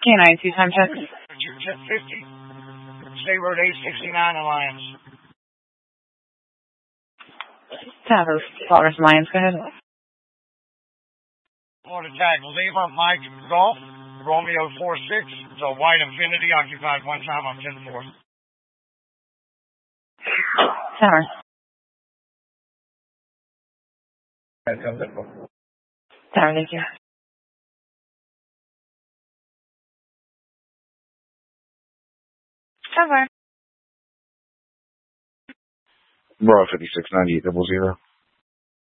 K9, 2 time check. 1050. State Road 869 Alliance. Tavern, Walrus Alliance, go ahead. Florida tag, Lima, Mike, Golf, Romeo 46. It's a white Infinity, occupied one time on 10-4. Tavern. Tavern, thank you. Tavern. Raw 569800.